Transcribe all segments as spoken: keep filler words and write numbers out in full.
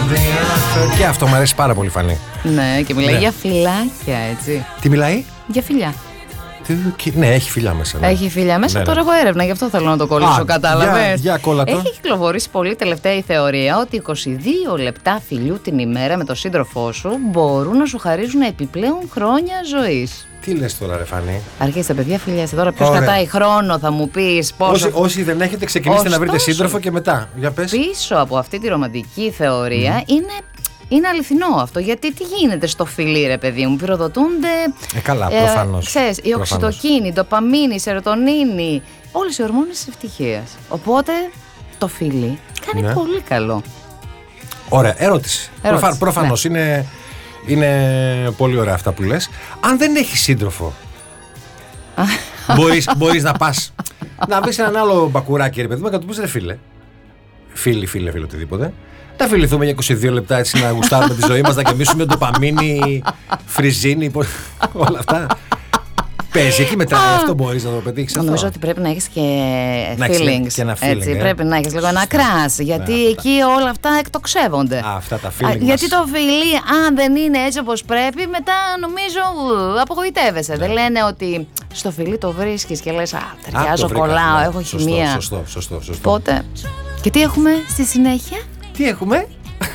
Και αυτό μου αρέσει πάρα πολύ, Φανή. Ναι, και μιλάει Ναι. για φιλάκια, έτσι. Τι μιλάει? Για φιλιά. Τι- Ναι, έχει φιλιά μέσα. Ναι. Έχει φιλιά μέσα. Ναι, Τώρα ναι. έχω έρευνα, γι' αυτό θέλω να το κολλήσω. Α, Κατάλαβες. για- για κόλλα το. Έχει κυκλοφορήσει πολύ τελευταία η θεωρία ότι είκοσι δύο λεπτά φιλιού την ημέρα με τον σύντροφό σου μπορούν να σου χαρίζουν επιπλέον χρόνια ζωής. Τι λες τώρα, ρε Φανή? Αρχίστε, παιδιά, φιλιάστε. Τώρα ποιος Ωραία. κατάει χρόνο, θα μου πεις πόσο. Όσοι, όσοι δεν έχετε, ξεκινήστε να βρείτε Ωστόσο, σύντροφο και μετά. Για πες. Πίσω από αυτή τη ρομαντική θεωρία είναι. Είναι αληθινό αυτό, γιατί τι γίνεται στο φιλί, ρε παιδί μου, πυροδοτούνται. Ε, καλά, προφανώς. Ξέρεις, η Προφανώς. οξυτοκίνη, η ντοπαμίνη, η σερωτονίνη, όλες οι ορμόνες της ευτυχίας. Οπότε το φιλί κάνει Ναι. πολύ καλό. Ωραία, ερώτηση. Ερώτηση, Προφα- προφανώς είναι, είναι πολύ ωραία αυτά που λες. Αν δεν έχεις σύντροφο, μπορείς, μπορείς να πας να βρεις έναν άλλο μπακουράκι, ρε παιδί μου, και να του πεις, ρε φίλε, φίλοι, φίλε, φίλε, οτιδήποτε, να φιληθούμε για είκοσι δύο λεπτά, έτσι, να γουστάρουμε τη ζωή μας, να γεμίσουμε ντοπαμίνη, φριζίνη, πώς- όλα αυτά. Παίζει εκεί μετά, αυτό μπορείς να το πετύχεις. αυτό. Νομίζω ότι πρέπει να έχεις και Να έχεις feelings. και ένα feeling, έτσι, ε. πρέπει να έχεις λίγο ένα κράς, γιατί Ναι, εκεί όλα αυτά εκτοξεύονται. Α, αυτά τα Α, feeling γιατί μας. το φιλί, αν δεν είναι έτσι όπως πρέπει, μετά νομίζω ου, απογοητεύεσαι. Δεν λένε ότι στο φιλί το βρίσκεις και λες, α, Α, ταιριάζω, το βρήκα, κολλάω, ναι. έχω Σωστό, χημεία. Σωστό, σωστό, σωστό. Οπότε, και τι έχουμε στη συνέχεια? Τι έχουμε?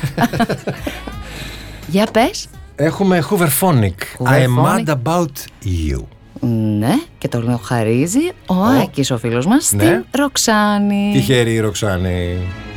Για πες. Έχουμε Hooverphonic. I am Hooverphonic. mad about you. Ναι, και το χαρίζει ο Άκης, ο φίλος μας, Ναι. στην Ροξάνη. Τυχερή η Ροξάνη.